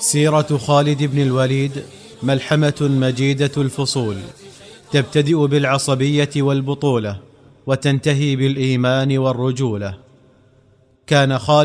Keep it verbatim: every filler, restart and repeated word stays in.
سيرة خالد بن الوليد ملحمة مجيدة الفصول، تبتدئ بالعصبية والبطولة وتنتهي بالإيمان والرجولة. كان خالد